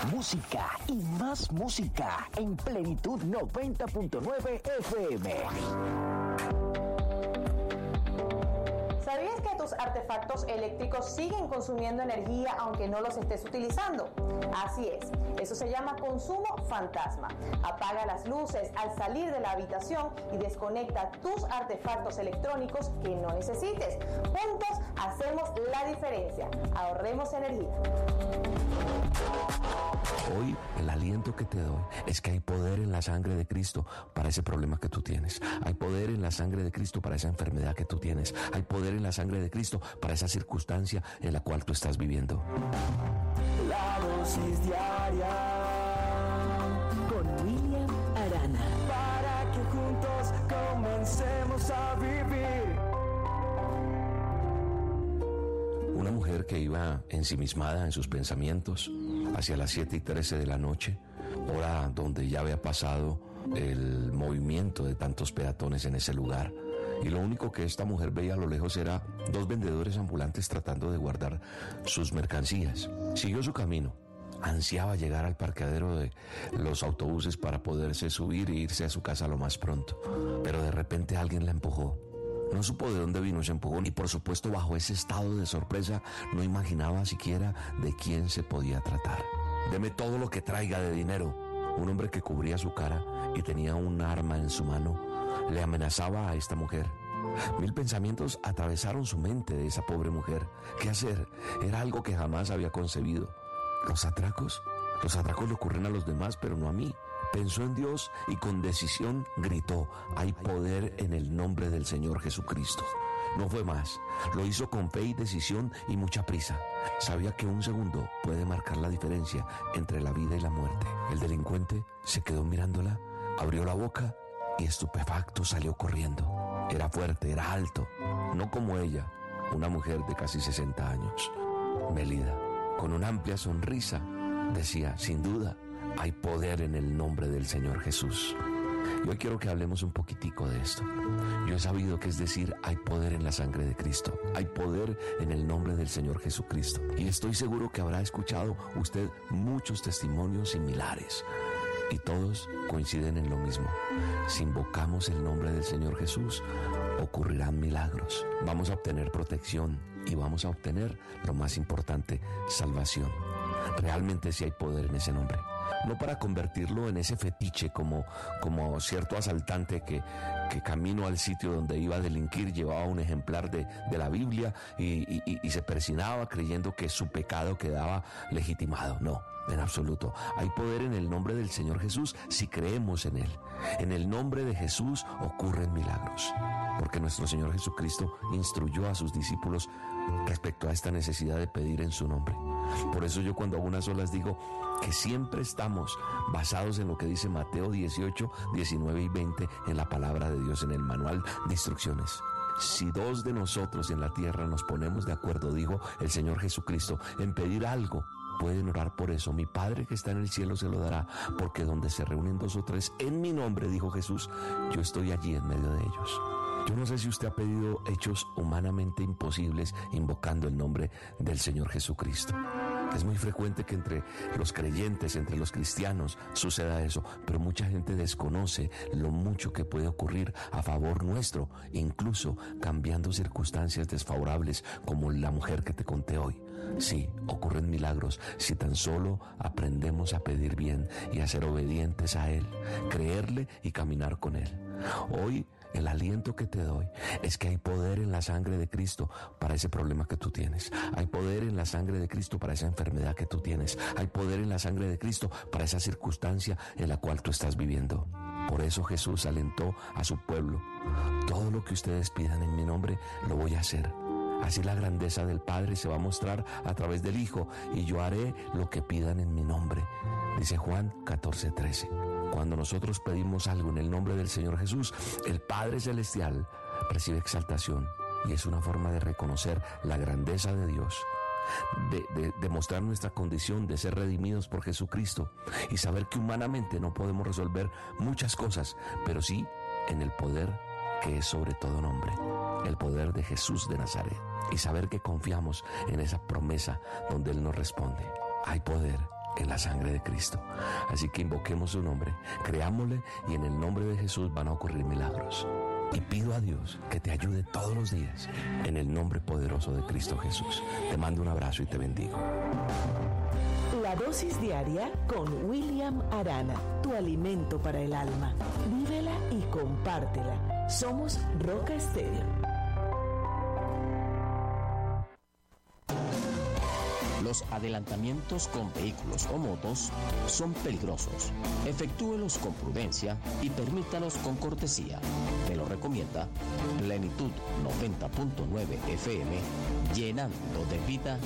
Música y más música en Plenitud 90.9 FM. ¿Sabías que tus artefactos eléctricos siguen consumiendo energía aunque no los estés utilizando? Así es, eso se llama consumo fantasma. Apaga las luces al salir de la habitación y desconecta tus artefactos electrónicos que no necesites. Juntos hacemos la diferencia. Ahorremos energía. Hoy el aliento que te doy es que hay poder en la sangre de Cristo para ese problema que tú tienes. Hay poder en la sangre de Cristo para esa enfermedad que tú tienes. Hay poder en la sangre de Cristo para esa circunstancia en la cual tú estás viviendo. La dosis diaria con William Arana, para que juntos comencemos a vivir. Una mujer que iba ensimismada en sus pensamientos hacia las 7:13 de la noche, hora donde ya había pasado el movimiento de tantos peatones en ese lugar. Y lo único que esta mujer veía a lo lejos era dos vendedores ambulantes tratando de guardar sus mercancías. Siguió su camino. Ansiaba llegar al parqueadero de los autobuses para poderse subir e irse a su casa lo más pronto. Pero de repente alguien la empujó. No supo de dónde vino ese empujón y por supuesto bajo ese estado de sorpresa no imaginaba siquiera de quién se podía tratar. Deme todo lo que traiga de dinero. Un hombre que cubría su cara y tenía un arma en su mano le amenazaba a esta mujer. Mil pensamientos atravesaron su mente de esa pobre mujer. ¿Qué hacer? Era algo que jamás había concebido. ¿Los atracos? Los atracos le ocurren a los demás, pero no a mí. Pensó en Dios y con decisión gritó: hay poder en el nombre del Señor Jesucristo. No fue más, lo hizo con fe y decisión y mucha prisa. Sabía que un segundo puede marcar la diferencia entre la vida y la muerte. El delincuente se quedó mirándola, abrió la boca y estupefacto salió corriendo. Era fuerte, era alto, no como ella, una mujer de casi 60 años. Melida, con una amplia sonrisa, decía: sin duda, hay poder en el nombre del Señor Jesús. Y hoy quiero que hablemos un poquitico de esto. Yo he sabido que es decir, hay poder en la sangre de Cristo. Hay poder en el nombre del Señor Jesucristo. Y estoy seguro que habrá escuchado usted muchos testimonios similares. Y todos coinciden en lo mismo. Si invocamos el nombre del Señor Jesús, ocurrirán milagros. Vamos a obtener protección y vamos a obtener, lo más importante, salvación. Realmente sí hay poder en ese nombre. No para convertirlo en ese fetiche como cierto asaltante que camino al sitio donde iba a delinquir llevaba un ejemplar de la Biblia y se persinaba creyendo que su pecado quedaba legitimado. No, en absoluto. Hay poder en el nombre del Señor Jesús si creemos en Él. En el nombre de Jesús ocurren milagros, porque nuestro Señor Jesucristo instruyó a sus discípulos respecto a esta necesidad de pedir en su nombre. Por eso yo cuando a unas solas digo que siempre estamos basados en lo que dice Mateo 18, 19 y 20 en la palabra de Dios, en el manual de instrucciones. Si dos de nosotros en la tierra nos ponemos de acuerdo, dijo el Señor Jesucristo, en pedir algo, pueden orar por eso. Mi Padre que está en el cielo se lo dará, porque donde se reúnen dos o tres en mi nombre, dijo Jesús, yo estoy allí en medio de ellos. Yo no sé si usted ha pedido hechos humanamente imposibles invocando el nombre del Señor Jesucristo. Es muy frecuente que entre los creyentes, entre los cristianos, suceda eso, pero mucha gente desconoce lo mucho que puede ocurrir a favor nuestro, incluso cambiando circunstancias desfavorables como la mujer que te conté hoy. Sí, ocurren milagros si tan solo aprendemos a pedir bien y a ser obedientes a Él, creerle y caminar con Él. Hoy el aliento que te doy es que hay poder en la sangre de Cristo para ese problema que tú tienes. Hay poder en la sangre de Cristo para esa enfermedad que tú tienes. Hay poder en la sangre de Cristo para esa circunstancia en la cual tú estás viviendo. Por eso Jesús alentó a su pueblo: todo lo que ustedes pidan en mi nombre lo voy a hacer. Así la grandeza del Padre se va a mostrar a través del Hijo, y yo haré lo que pidan en mi nombre. Dice Juan 14:13. Cuando nosotros pedimos algo en el nombre del Señor Jesús, el Padre Celestial recibe exaltación, y es una forma de reconocer la grandeza de Dios, de mostrar nuestra condición de ser redimidos por Jesucristo y saber que humanamente no podemos resolver muchas cosas, pero sí en el poder que es sobre todo nombre, el poder de Jesús de Nazaret, y saber que confiamos en esa promesa donde Él nos responde. Hay poder en la sangre de Cristo. Así que invoquemos su nombre, creámosle y en el nombre de Jesús van a ocurrir milagros. Y pido a Dios que te ayude todos los días en el nombre poderoso de Cristo Jesús. Te mando un abrazo y te bendigo. La dosis diaria con William Arana, tu alimento para el alma. Vívela y compártela. Somos Roca Estéreo. Los adelantamientos con vehículos o motos son peligrosos. Efectúelos con prudencia y permítalos con cortesía. Te lo recomienda Plenitud 90.9 FM, llenando de vida